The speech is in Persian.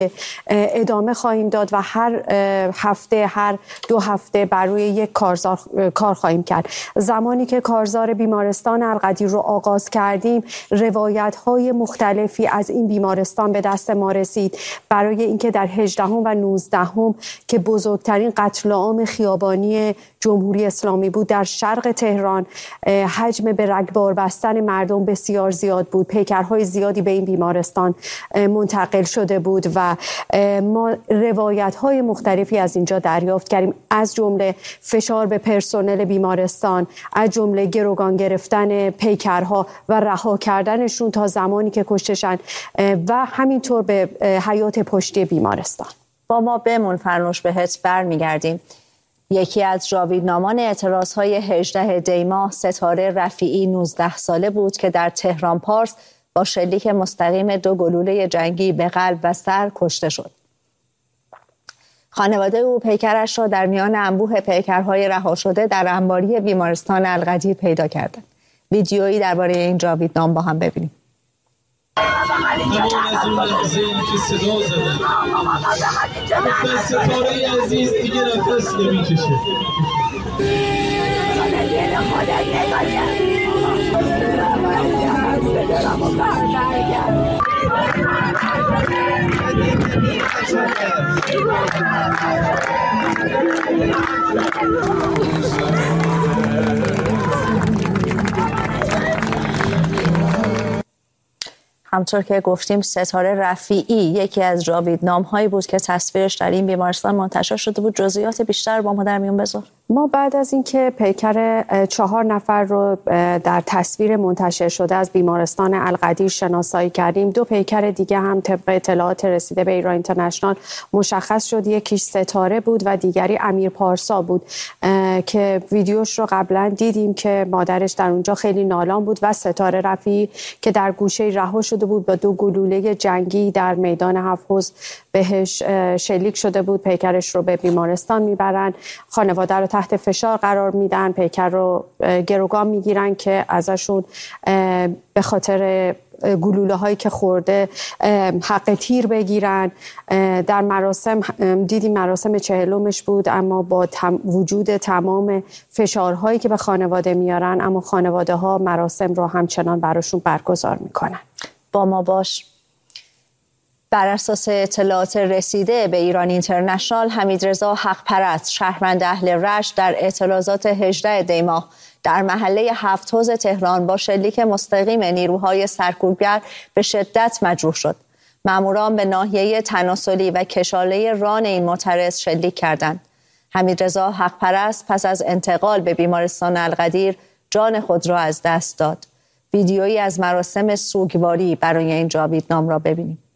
ادامه خواهیم داد و هر هفته، هر 2 هفته بر روی یک کار خواهیم کرد. زمانی که کارزار بیمارستان القدیر رو آغاز کردیم، روایت‌های مختلفی از این بیمارستان به دست ما رسید برای اینکه در 18 و 19 که بزرگترین قتل عام خیابانی جمهوری اسلامی بود در شرق تهران، حجم به رگبار بستن مردم بسیار زیاد بود. پیکرهای زیادی به این بیمارستان منتقل شده بود و ما روایت‌های مختلفی از اینجا دریافت کردیم، از جمله فشار به پرسنل بیمارستان، از جمله گروگان گرفتن پیکرها و رها کردنشون تا زمانی که کشتشن و همینطور به حیات پشتی بیمارستان. با ما بمون فرنوش، بهت برمیگردیم. یکی از جاویدنامان اعتراضهای 18 دی ماه ستاره رفیعی 19 ساله بود که در تهران پارس با شلیک مستقیم 2 گلوله جنگی به قلب و سر کشته شد. خانواده او پیکرش را در میان انبوه پیکرهای رها شده در انباری بیمارستان القدیر پیدا کردند. ویدیویی درباره این جاویدنام با هم ببینیم. همون از اون لحظه‌ای که صدا زدن گفتن ستاره عزیز دیگه نفس نمیکشه. همطور که گفتیم ستاره رفیعی یکی از جاویدنام‌هایی بود که تصویرش در این بیمارستان منتشر شده بود. جزئیات بیشتر با ما در میون بذار. ما بعد از اینکه پیکر 4 نفر رو در تصویر منتشر شده از بیمارستان القدیر شناسایی کردیم، 2 پیکر دیگه هم طبق اطلاعات رسیده به ایران اینترنشنال مشخص شد. یکیش ستاره بود و دیگری امیر پارسا بود که ویدیوش رو قبلا دیدیم که مادرش در اونجا خیلی نالان بود و ستاره رفیعی که در گوشه رها شده بود با 2 گلوله جنگی در میدان 7 حوض بهش شلیک شده بود. پیکرش رو به بیمارستان میبرن، خانواده رو تحت فشار قرار میدن، پیکر رو گروگان میگیرن که ازشون به خاطر گلوله هایی که خورده حق تیر بگیرن. در مراسم دیدیم مراسم 40مش بود، اما با وجود تمام فشارهایی که به خانواده میارن، اما خانواده ها مراسم رو همچنان براشون برگزار میکنن. با ما باش. بر اساس اطلاعات رسیده به ایران اینترنشنال، حمیدرضا حق‌پرست شهروند اهل رشت در اعتراضات 18 دی ماه در محله 7 حوض تهران با شلیک مستقیم نیروهای سرکوبگر به شدت مجروح شد. ماموران به ناحیه تناسلی و کشاله ران این معترض شلیک کردند. حمیدرضا حق‌پرست پس از انتقال به بیمارستان القدیر جان خود را از دست داد. ویدیویی از مراسم سوگواری برای این جاویدنام را ببینیم.